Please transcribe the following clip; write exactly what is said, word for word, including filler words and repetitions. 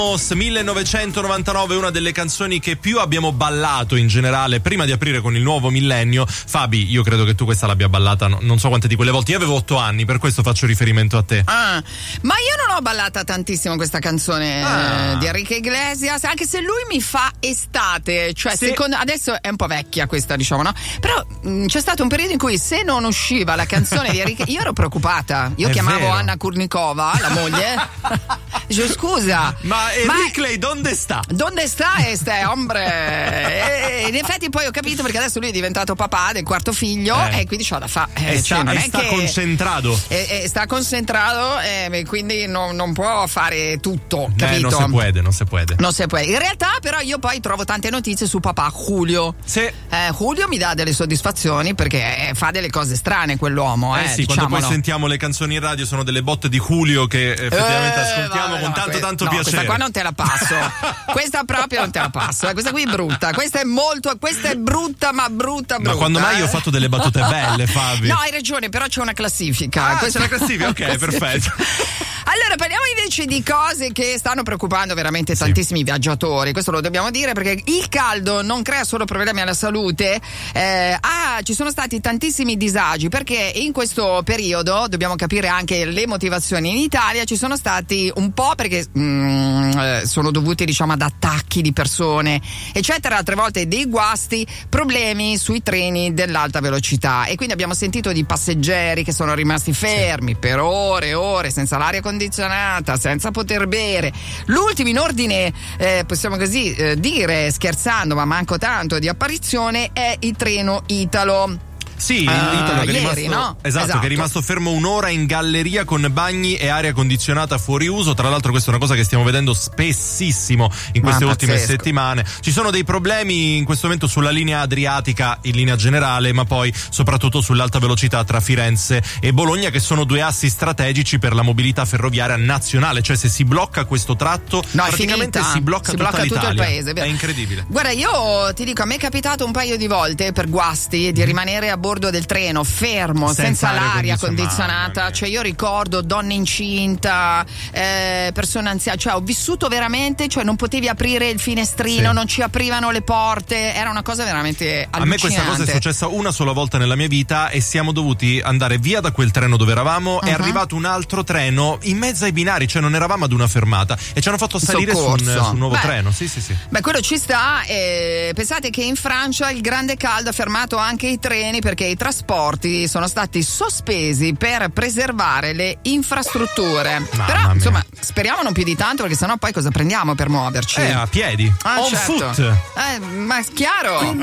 millenovecentonovantanove, una delle canzoni che più abbiamo ballato in generale prima di aprire con il nuovo millennio. Fabi, io credo che tu questa l'abbia ballata no, non so quante di quelle volte. Io avevo otto anni, per questo faccio riferimento a te. Ah, ma io non ho ballata tantissimo questa canzone ah. eh, di Enrique Iglesias, anche se lui mi fa estate, cioè sì. secondo, adesso è un po' vecchia questa, diciamo, no? Però mh, c'è stato un periodo in cui se non usciva la canzone di Enrique, io ero preoccupata. Io è chiamavo vero. Anna Kurnikova, la moglie. Dicevo scusa, ma Enrique, dove sta? Dove sta este ombre? E in effetti poi ho capito, perché adesso lui è diventato papà del quarto figlio eh. e quindi c'ho da fare. Eh, eh, sta, cioè, non è sta che concentrato. è, è, sta concentrato e quindi non, non può fare tutto, capito? Eh, non si può, non si può. Non si può. In realtà però io poi trovo tante notizie su papà Julio. Sì. Eh, Julio mi dà delle soddisfazioni perché fa delle cose strane quell'uomo. Eh, eh sì, diciamolo. quando poi sentiamo le canzoni in radio sono delle botte di Julio che effettivamente eh, ascoltiamo vabbè, con no, tanto que- tanto no, piacere. Questa qua non te la passo. Questa proprio non te la passo. Eh. Questa qui è brutta. Questa è molto. Questa è brutta, ma brutta, brutta. Ma quando mai eh? ho fatto delle battute belle, Fabi? No, hai ragione, però c'è una classifica. Ah, questa c'è la classifica, ok, perfetto. Allora parliamo invece di cose che stanno preoccupando veramente tantissimi sì. viaggiatori, questo lo dobbiamo dire perché il caldo non crea solo problemi alla salute, eh, ah, ci sono stati tantissimi disagi perché in questo periodo dobbiamo capire anche le motivazioni. In Italia ci sono stati un po' perché mm, eh, sono dovuti diciamo ad attacchi di persone eccetera, altre volte dei guasti, problemi sui treni dell'alta velocità e quindi abbiamo sentito di passeggeri che sono rimasti fermi sì. per ore e ore senza l'aria condizionata, senza poter bere. L'ultimo in ordine, eh, possiamo così eh, dire, scherzando, ma manco tanto di apparizione, è il treno Italo. Sì, uh, l'Italo che è ieri, rimasto, no? esatto, esatto, che è rimasto fermo un'ora in galleria con bagni e aria condizionata fuori uso. Tra l'altro questa è una cosa che stiamo vedendo spessissimo in queste Ma ultime pazzesco. settimane. Ci sono dei problemi in questo momento sulla linea adriatica in linea generale, ma poi soprattutto sull'alta velocità tra Firenze e Bologna, che sono due assi strategici per la mobilità ferroviaria nazionale. Cioè se si blocca questo tratto no, praticamente finita. si blocca si tutta blocca l'Italia. tutto il paese, vero? È incredibile. Guarda, io ti dico, a me è capitato un paio di volte per guasti di rimanere a bordo del treno fermo senza, senza aria l'aria condizionata. condizionata, cioè io ricordo donne incinta, eh, persone anziane, cioè ho vissuto veramente, cioè non potevi aprire il finestrino, sì. non ci aprivano le porte, era una cosa veramente allucinante. A me questa cosa è successa una sola volta nella mia vita e siamo dovuti andare via da quel treno dove eravamo. Uh-huh. È arrivato un altro treno in mezzo ai binari, cioè non eravamo ad una fermata e ci hanno fatto salire su un, su un nuovo Beh, treno. Sì, sì, sì. Beh, quello ci sta. Eh, pensate che in Francia il grande caldo ha fermato anche i treni perché i trasporti sono stati sospesi per preservare le infrastrutture. Mamma Però mia. insomma speriamo non più di tanto perché sennò poi cosa prendiamo per muoverci? Eh, a piedi. Ah, On certo. foot. Eh, ma è chiaro.